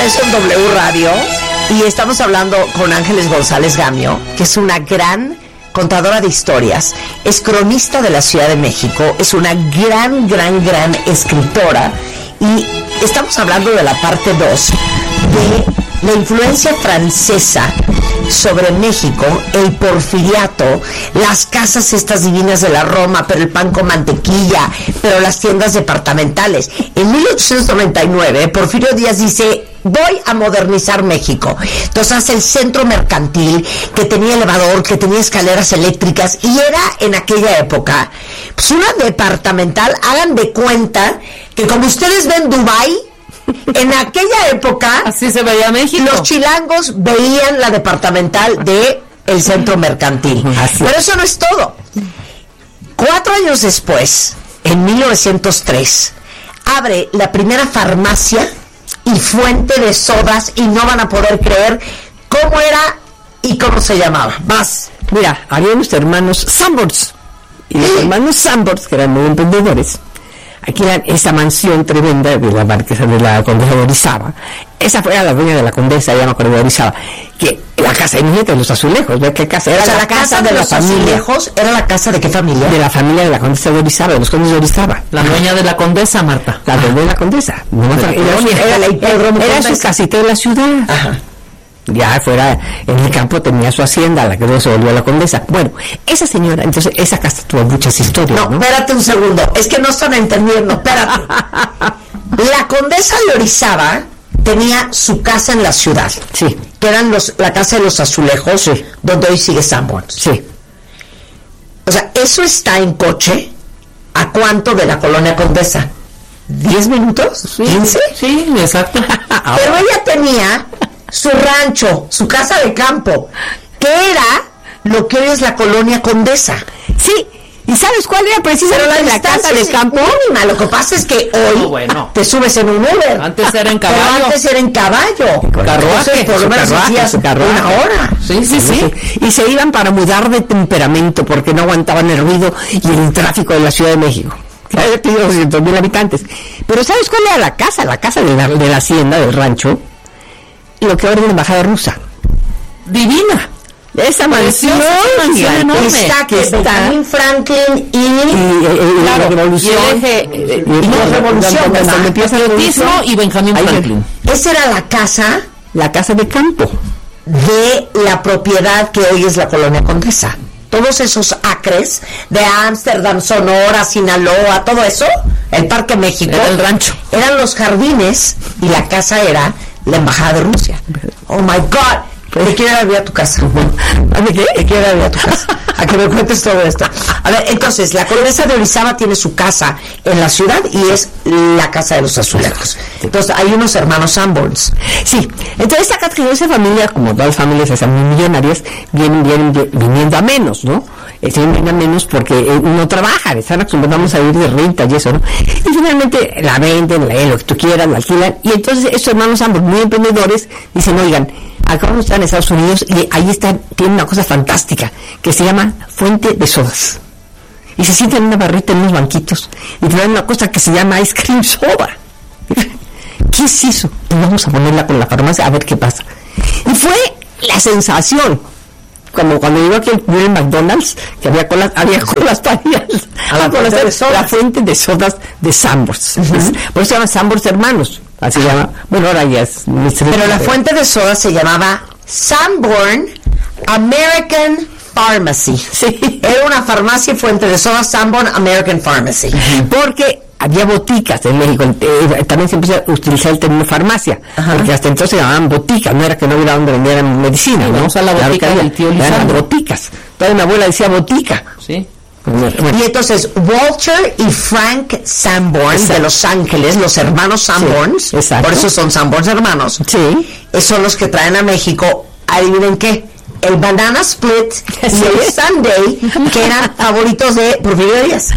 regreso en W Radio y estamos hablando con Ángeles González Gamio, que es una gran contadora de historias, es cronista de la Ciudad de México, es una gran escritora, y estamos hablando de la parte 2 de la influencia francesa sobre México, el porfiriato, las casas estas divinas de la Roma, pero el pan con mantequilla, pero las tiendas departamentales. En 1899, Porfirio Díaz dice: voy a modernizar México. Entonces hace el centro mercantil, que tenía elevador, que tenía escaleras eléctricas, y era en aquella época pues una departamental. Hagan de cuenta que como ustedes ven Dubái, en aquella época así se veía México. Los chilangos veían la departamental de el centro mercantil. Pero eso no es todo. 4 años después, en 1903, abre la primera farmacia y fuente de sodas, y no van a poder creer cómo era y cómo se llamaba. Más. Mira, había unos hermanos Sanborns, y los hermanos Sanborns, que eran muy emprendedores, aquí era esa mansión tremenda de la marquesa de la condesa de Orizaba. Esa fue la dueña de la condesa, ya me acuerdo, de Orizaba, que la casa, imagínate, de los azulejos, ¿ves qué casa? Era, o sea, la casa de la familia. ¿Era la casa de qué familia? De la familia de la condesa de Orizaba, de los condes de Orizaba. La dueña de la condesa, Marta. La dueña de la condesa. Era su casita de la ciudad. Ajá. Ya fuera en el campo tenía su hacienda, la que luego se volvió a la condesa. Bueno, esa señora, entonces esa casa tuvo muchas historias. No, espérate un segundo, es que no están entendiendo, espérate. La condesa de Orizaba tenía su casa en la ciudad, sí, que eran la casa de los azulejos, sí, donde hoy sigue Sanborns. Sí. O sea, eso está en coche. ¿A cuánto de la colonia Condesa? ¿10 minutos? Sí, ¿15? Sí, exacto. Pero ella tenía su rancho, su casa de campo, que era lo que hoy es la colonia Condesa. Sí, ¿y sabes cuál era precisamente la casa de campo? Mínima. Lo que pasa es que hoy te subes en un Uber. Antes era en caballo. Pero antes era en caballo. Carruaje. Por lo menos hacías una hora. Sí. Y se iban para mudar de temperamento porque no aguantaban el ruido y el tráfico de la Ciudad de México. Que había tenido 200,000 habitantes. Pero ¿sabes cuál era la casa? La casa de la hacienda, del rancho. Lo que ahora es la embajada rusa. Divina. Esa mansión enorme está Benjamin Franklin y la revolución y Benjamin Franklin. Esa era la casa de campo de la propiedad que hoy es la colonia Condesa. Todos esos acres de Ámsterdam, Sonora, Sinaloa, todo eso, el Parque México, era el rancho, eran los jardines, y la casa era la embajada de Rusia. Oh my God. ¿De qué hora había tu casa? ¿De qué? ¿De qué hora había tu casa? A que me cuentes todo esto. A ver, entonces, la condesa de Orizaba tiene su casa en la ciudad y es la casa de los azulejos. Entonces, hay unos hermanos Sanborns. Sí, entonces esa familia, como todas las familias esas muy millonarias, vienen viniendo a menos, ¿no? Vienen a menos porque no trabajan, están acostumbrados a vivir de renta y eso, ¿no? Y finalmente la venden, lo que tú quieras, la alquilan, y entonces estos hermanos Sanborns, muy emprendedores, dicen: oigan, acabamos de estar en Estados Unidos y ahí tienen una cosa fantástica que se llama fuente de sodas. Y se sientan en una barrita en unos banquitos y te dan una cosa que se llama ice cream soda. ¿Qué es eso? Pues vamos a ponerla con la farmacia a ver qué pasa. Y fue la sensación. Como cuando llegó aquí el McDonald's, que había colas parías la fuente de sodas de Sanborns. Por eso se llama Sanborns Hermanos. Así se llama. Bueno, ahora ya es. Pero la fuente de soda se llamaba Sanborn American Pharmacy. Sí. Era una farmacia y fuente de soda, Sanborn American Pharmacy. Porque había boticas en México. También se empezó a utilizar el término farmacia. Ajá. Porque hasta entonces se llamaban boticas. No era que no hubiera donde vendieran medicina, ¿no? O sea, la botica del tío Lisandro. Eran boticas. Toda mi abuela decía botica. Sí. Bueno. Y entonces Walter y Frank Sanborn, exacto, de Los Ángeles, los hermanos Sanborns, sí, por eso son Sanborns hermanos, sí, son los que traen a México, adivinen qué, el Banana Split, sí, y el Sunday, que eran favoritos de Porfirio Díaz.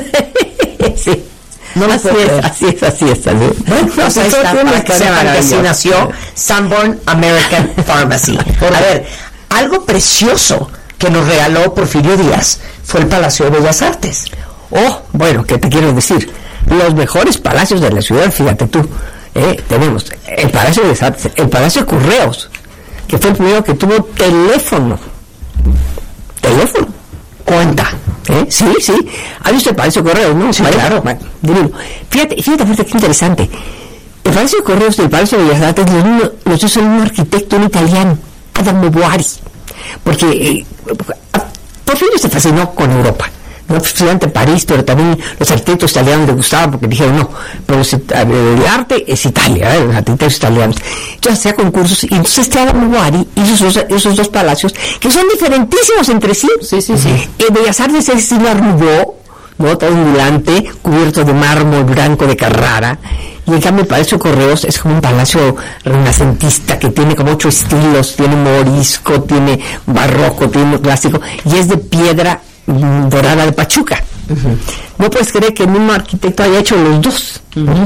Sí. No así es. Bueno, pues ahí está, para que sepan que así nació Sanborn American Pharmacy. A ver, algo precioso que nos regaló Porfirio Díaz fue el Palacio de Bellas Artes. Oh, bueno, ¿qué te quiero decir? Los mejores palacios de la ciudad, fíjate tú. tenemos el Palacio de Bellas Artes, el Palacio de Correos, que fue el primero que tuvo teléfono. Cuenta. Sí. ¿Ha visto el Palacio de Correos, no? Sí, claro. Bueno, divino. Fíjate, qué interesante. El Palacio de Correos y el Palacio de Bellas Artes los hizo un arquitecto, un italiano, Adamo Boari. Porque Porfirio se fascinó con Europa. No estudiante en París, pero también los arquitectos italianos le gustaban porque dijeron, no, pero el arte es Italia, los arquitectos italianos. Entonces hacía concursos y entonces Adamo Boari hizo esos dos palacios que son diferentísimos entre sí. Sí. Bellas Artes es estilo Art Nouveau, ¿no? Todo ondulante, cubierto de mármol blanco de Carrara. Y en cambio el Palacio de Correos es como un palacio renacentista que tiene como 8 estilos, tiene morisco, tiene barroco, tiene clásico, y es de piedra dorada de Pachuca. No puedes creer que el mismo arquitecto haya hecho los dos.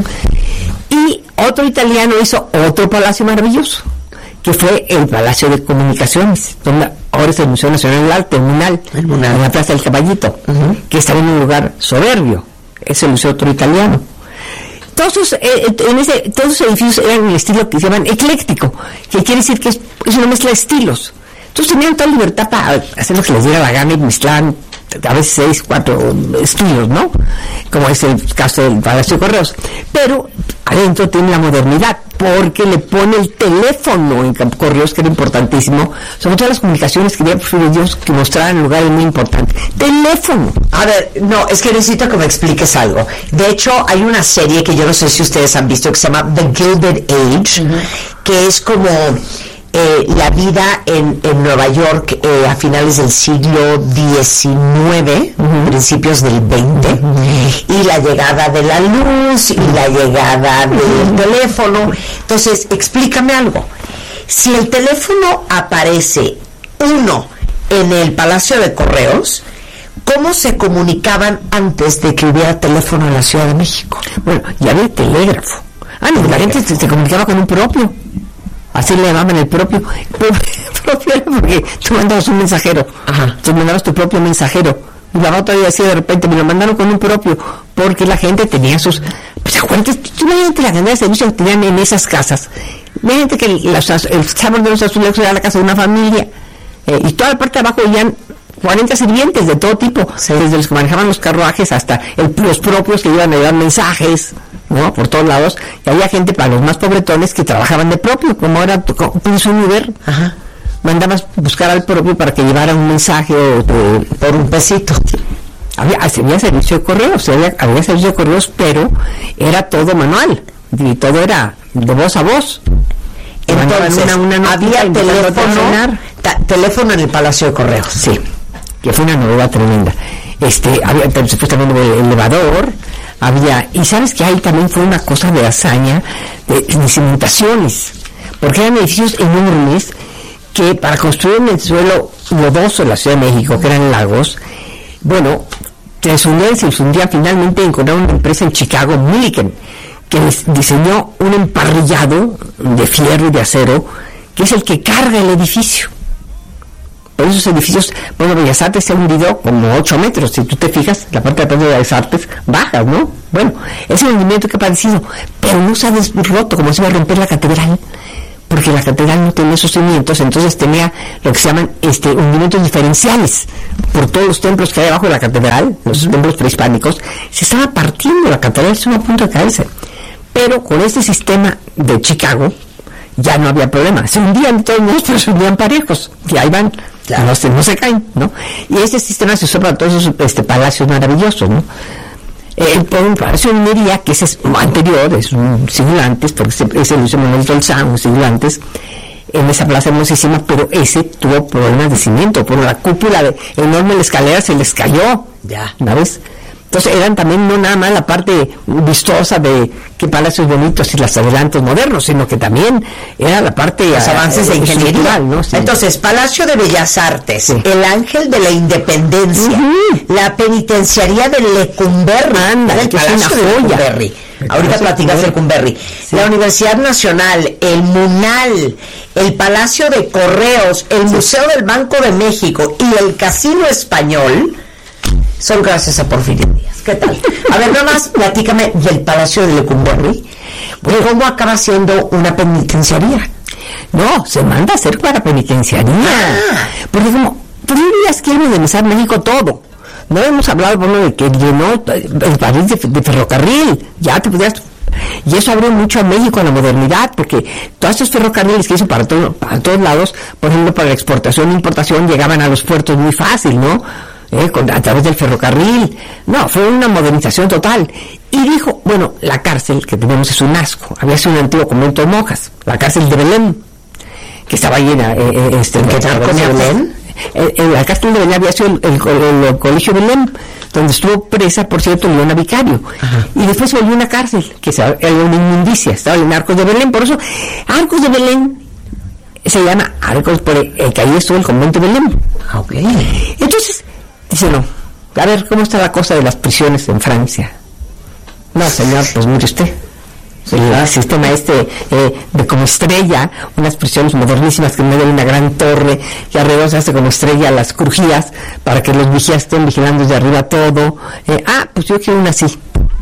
Y otro italiano hizo otro palacio maravilloso, que fue el Palacio de Comunicaciones, donde ahora es el Museo Nacional del Arte, el MUNAL, en la Plaza del Caballito, que está en un lugar soberbio. Es el museo otro italiano. Todos esos edificios eran un estilo que se llaman ecléctico, que quiere decir que es una mezcla de estilos. Entonces tenían toda libertad para hacer lo que les diera la gana y mezclaban a veces 6, 4 estilos, ¿no? Como es el caso del Palacio de Correos. Pero adentro tiene la modernidad, porque le pone el teléfono en Correos, que era importantísimo. Sobre todas las comunicaciones que Dios que mostraran lugares muy importantes. ¡Teléfono! A ver, no, es que necesito que me expliques algo. De hecho, hay una serie que yo no sé si ustedes han visto que se llama The Gilded Age, que es como la vida en Nueva York a finales del siglo XIX, principios del XX, y la llegada de la luz y la llegada del teléfono. Entonces, explícame algo. Si el teléfono aparece, uno, en el Palacio de Correos, ¿cómo se comunicaban antes de que hubiera teléfono en la Ciudad de México? Bueno, ya había telégrafo. No, la gente se comunicaba con un propio. Así le llamaban el propio era porque tú mandabas un mensajero. Tú mandabas tu propio mensajero. Y la otra decía de repente, me lo mandaron con un propio, porque la gente tenía sus... Pues acuérdate, tú imagínate la cantidad de servicios que tenían en esas casas. Imagínate que el sabor de los azulejos era la casa de una familia. Y toda la parte de abajo iban 40 sirvientes de todo tipo, desde los que manejaban los carruajes hasta los propios que iban a llevar mensajes, ¿no? Por todos lados. Y había gente para los más pobretones que trabajaban de propio, como era un Uber. Mandabas buscar al propio para que llevara un mensaje o por un pesito. Había servicio de correos, había servicio de correos, pero era todo manual y todo era de voz a voz. Entonces, había teléfono en el Palacio de Correos. Sí, que fue una novedad tremenda. Había supuestamente el elevador, y sabes que ahí también fue una cosa de hazaña de cimentaciones, porque eran edificios enormes que para construir en el suelo lodoso de la Ciudad de México, que eran lagos, bueno, se hundían. Finalmente encontraron una empresa en Chicago, Milliken, que les diseñó un emparrillado de fierro y de acero, que es el que carga el edificio. Por esos edificios, bueno, Bellas Artes se ha hundido como 8 metros, si tú te fijas, la parte de atrás de Bellas Artes baja, ¿no? Bueno, ese hundimiento que ha padecido, pero no se ha roto como se iba a romper la catedral, porque la catedral no tenía esos cimientos, entonces tenía lo que se llaman hundimientos diferenciales por todos los templos que hay abajo de la catedral, los templos prehispánicos. Se estaba partiendo la catedral, estaba a punto de caerse. Pero con este sistema de Chicago ya no había problema, se hundían de todos modos, pero se hundían parejos, y ahí van, claro. no se caen, ¿no? Y este sistema se usó para todos esos palacios maravillosos, ¿no? Por un palacio de minería, que ese es anterior, es un siglo antes, porque ese lo hizo Manuel Tolzán, un siglo antes, en esa plaza hermosísima, pero ese tuvo problemas de cimiento, por la cúpula enorme de la escalera se les cayó, ¿una vez? Entonces eran también no nada más la parte vistosa de qué palacios bonitos y los adelantos modernos, sino que también era la parte los avances de ingeniería, ¿no? Sí. Entonces, Palacio de Bellas Artes, sí. El Ángel de la Independencia, la penitenciaría de Lecumberri, el Palacio de Lecumberri. Ahorita platicas de Lecumberri. Sí. La Universidad Nacional, el MUNAL, el Palacio de Correos, el Museo del Banco de México y el Casino Español son gracias a Porfirio Díaz. ¿Qué tal? A ver, nada más platícame del Palacio de Lecumberri. Pues, ¿cómo acaba siendo una penitenciaría? No, se manda a hacer para penitenciaría. Porque como, tú dirías que quiere modernizar México todo. No hemos hablado, bueno, de que llenó el país de ferrocarril. Ya te podrías... Y eso abrió mucho a México en la modernidad, porque todos estos ferrocarriles que hizo para todos lados, por ejemplo, para la exportación e importación, llegaban a los puertos muy fácil, ¿no? A través del ferrocarril. No, fue una modernización total. Y dijo, bueno, la cárcel que tenemos es un asco. Había sido un antiguo convento de monjas, la cárcel de Belén, que estaba llena. ¿En qué Arcos de Belén? La cárcel de Belén había sido el colegio Belén, donde estuvo presa, por cierto, Leona Vicario. Ajá. Y después se volvió una cárcel, que era una inmundicia, estaba en Arcos de Belén. Por eso, Arcos de Belén se llama Arcos, que ahí estuvo el convento de Belén. Okay. Entonces, dice, no, a ver, ¿cómo está la cosa de las prisiones en Francia? No, señor, pues mire usted. El sistema de como estrella, unas prisiones modernísimas que en medio de una gran torre y alrededor se hace como estrella las crujías para que los vigías estén vigilando desde arriba todo. Pues yo quiero una así.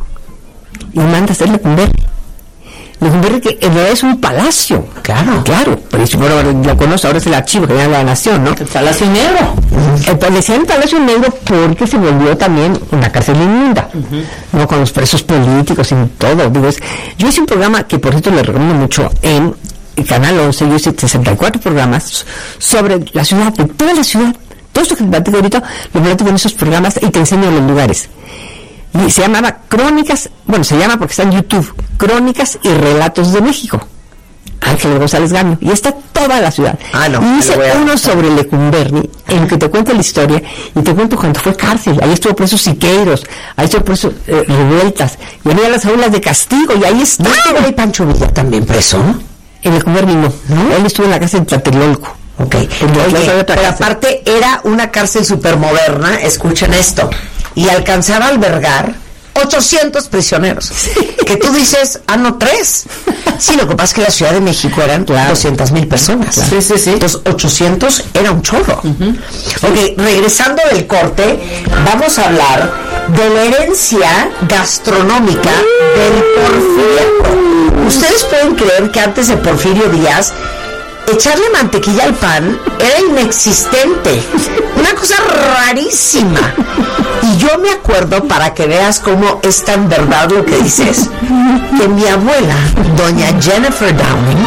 Y manda a hacer Lecumberri. Lecumberri, que en realidad es un palacio. Claro. Pero bueno, lo conoce, ahora es el Archivo General de la Nación, ¿no? El Palacio Negro. El Palacio Negro porque se volvió también una cárcel inmunda, ¿no? Con los presos políticos y todo. Digo, yo hice un programa que, por cierto, le recomiendo mucho en el Canal 11. Yo hice 64 programas sobre la ciudad, de toda la ciudad. Todo esto que te platico ahorita, lo platico en esos programas y te enseño los lugares. Y se llamaba Crónicas, bueno, se llama porque está en YouTube, Crónicas y Relatos de México. Ángeles González Gamio. Y está toda la ciudad. Y hice uno sobre Lecumberri, en que te cuento la historia y te cuento cuando fue cárcel. Ahí estuvo preso Siqueiros, ahí estuvo preso Revueltas, y había las aulas de castigo, y ahí está. ¿No hay Pancho Villa también preso? En Lecumberri no. Él estuvo en la cárcel de Tlatelolco. Pero aparte era una cárcel súper moderna, escuchen esto, y alcanzaba a albergar 800 prisioneros. Que tú dices, no 3. Sí, lo que pasa es que la Ciudad de México eran 200,000 personas. Sí. Entonces 800 era un chorro. Ok, regresando del corte, vamos a hablar de la herencia gastronómica del Porfiriato. Ustedes pueden creer que antes de Porfirio Díaz echarle mantequilla al pan era inexistente, una cosa rarísima. Y yo me acuerdo, para que veas cómo es tan verdad lo que dices, que mi abuela, doña Jennifer Downing,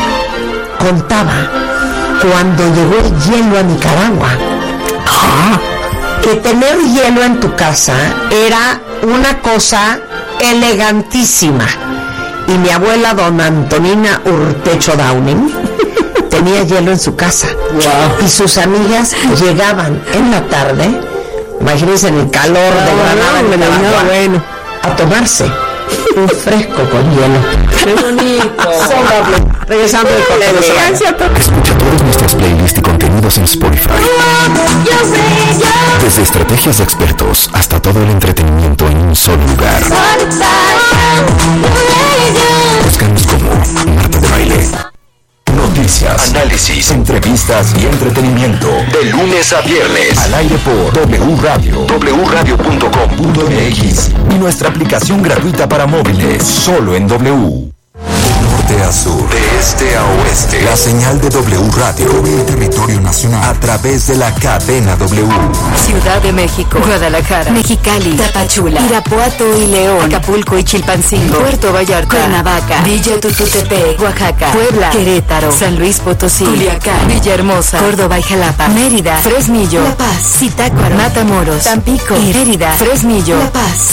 contaba cuando llegó el hielo a Nicaragua, que tener hielo en tu casa era una cosa elegantísima. Y mi abuela, dona Antonina Urtecho Downing, tenía hielo en su casa. Y sus amigas llegaban en la tarde, imagínense en el calor de Granada, a tomarse un fresco con hielo. ¡Qué bonito! Regresando del colegio. Escucha todos nuestros playlists y contenidos en Spotify. Desde estrategias de expertos hasta todo el entretenimiento en un solo lugar. Búscanos como Marta de Baile. Noticias, análisis, entrevistas y entretenimiento. De lunes a viernes. Al aire por W Radio, wradio.com.mx y nuestra aplicación gratuita para móviles. Solo en W. De norte a sur, de este a oeste. La señal de W Radio cubre el territorio nacional a través de la cadena W. Ciudad de México, Guadalajara, Mexicali, Tapachula, Irapuato y León, Acapulco y Chilpancingo, Puerto Vallarta, Cuernavaca, Villa Tututepec, Oaxaca, Puebla, Querétaro, San Luis Potosí, Culiacán, Villahermosa, Córdoba y Jalapa, Mérida, Fresnillo, La Paz, Zitácuaro, Matamoros, Tampico, Mérida, Fresnillo, La Paz,